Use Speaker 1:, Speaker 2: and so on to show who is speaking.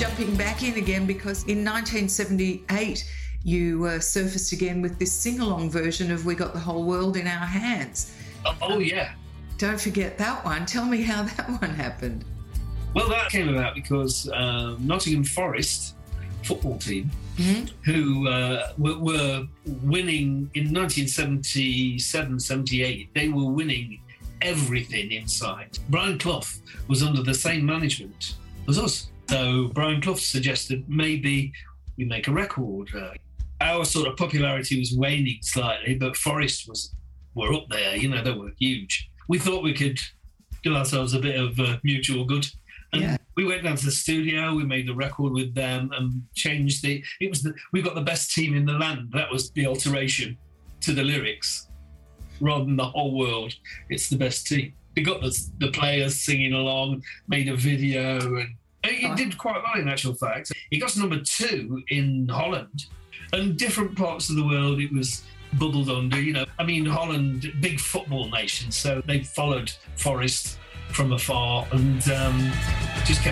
Speaker 1: jumping back in again because in 1978 you surfaced again with this sing-along version of We Got the Whole World in Our Hands.
Speaker 2: Oh, yeah.
Speaker 1: Don't forget that one. Tell me how that one happened.
Speaker 2: Well, that came about because Nottingham Forest football team, who were winning in 1977-78, they were winning everything inside. Brian Clough was under the same management as us. So Brian Clough suggested maybe we make a record. Our sort of popularity was waning slightly, but Forest were up there, you know, they were huge. We thought we could do ourselves a bit of mutual good. And we went down to the studio, we made the record with them and changed we got the best team in the land. That was the alteration to the lyrics. Rather than the whole world, it's the best team. We got the players singing along, made a video, and it did quite well in actual fact. It got to number 2 in Holland, and different parts of the world it was bubbled under, you know. I mean, Holland, big football nation, so they followed Forest from afar and just kept